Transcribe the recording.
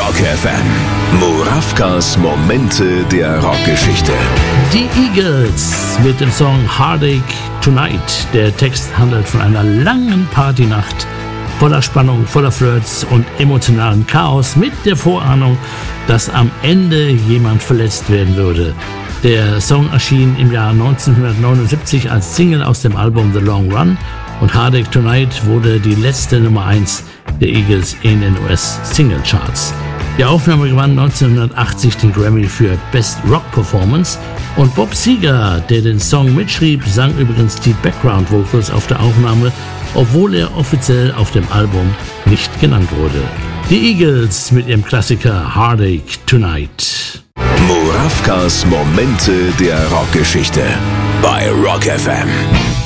Rock FM. Murawkas Momente der Rockgeschichte. Die Eagles mit dem Song Heartache Tonight. Der Text handelt von einer langen Partynacht voller Spannung, voller Flirts und emotionalen Chaos mit der Vorahnung, dass am Ende jemand verletzt werden würde. Der Song erschien im Jahr 1979 als Single aus dem Album The Long Run und Heartache Tonight wurde die letzte Nummer 1 der Eagles in den US-Single-Charts. Die Aufnahme gewann 1980 den Grammy für Best Rock Performance und Bob Seger, der den Song mitschrieb, sang übrigens die Background Vocals auf der Aufnahme, obwohl er offiziell auf dem Album nicht genannt wurde. Die Eagles mit ihrem Klassiker Heartache Tonight. Murawkas Momente der Rockgeschichte bei Rock FM.